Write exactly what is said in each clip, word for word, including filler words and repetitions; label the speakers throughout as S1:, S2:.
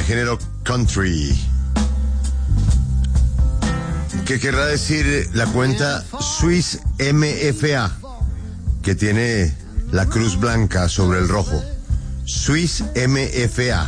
S1: género country. ¿Qué querrá decir la cuenta Swiss M F A, que tiene la cruz blanca sobre el rojo? Swiss M F A.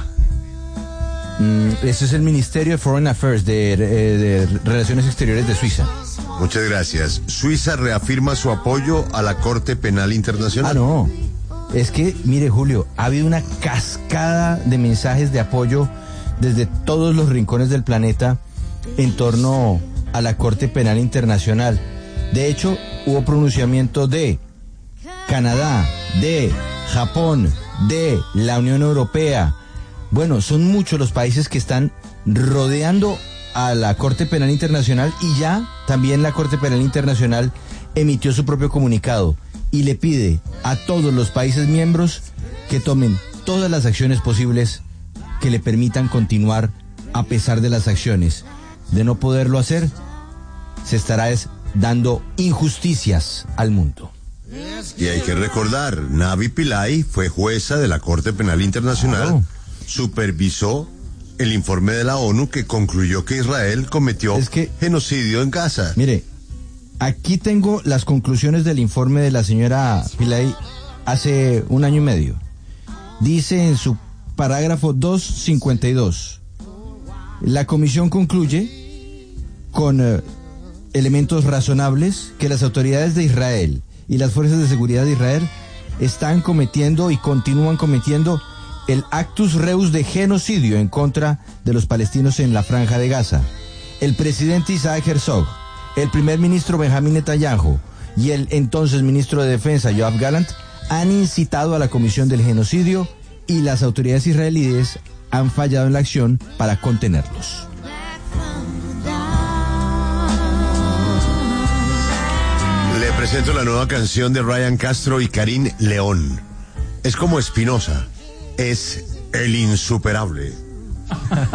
S2: Mm, ese es el Ministerio de Foreign Affairs, de, de, de Relaciones Exteriores de Suiza.
S1: Muchas gracias. Suiza reafirma su apoyo a la Corte Penal Internacional.
S2: Ah, no. Es que, mire, Julio, ha habido una cascada de mensajes de apoyo desde todos los rincones del planeta en torno a la Corte Penal Internacional. De hecho, hubo pronunciamiento de Canadá, de Japón, de la Unión Europea. Bueno, son muchos los países que están rodeando a la Corte Penal Internacional, y ya también la Corte Penal Internacional emitió su propio comunicado y le pide a todos los países miembros que tomen todas las acciones posibles que le permitan continuar a pesar de las acciones. De no poderlo hacer, se estará es dando injusticias al mundo.
S1: Y hay que recordar, Navi Pillay fue jueza de la Corte Penal Internacional. Claro. Supervisó el informe de la ONU que concluyó que Israel cometió es que, genocidio en Gaza.
S2: Mire, aquí tengo las conclusiones del informe de la señora Pillay hace un año y medio. Dice en su parágrafo doscientos cincuenta y dos, la comisión concluye con eh, elementos razonables que las autoridades de Israel y las fuerzas de seguridad de Israel están cometiendo y continúan cometiendo el actus reus de genocidio en contra de los palestinos en la Franja de Gaza. El presidente Isaac Herzog, el primer ministro Benjamín Netanyahu y el entonces ministro de Defensa Yoav Gallant han incitado a la comisión del genocidio, y las autoridades israelíes han fallado en la acción para contenerlos.
S1: Le presento la nueva canción de Ryan Castro y Karim León. Es como Espinosa, es el insuperable.